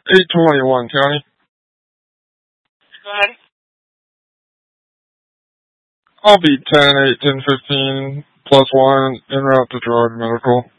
821 County. Go ahead. I'll be 10, 8, 10, 15, +1, en route to Gerard Medical.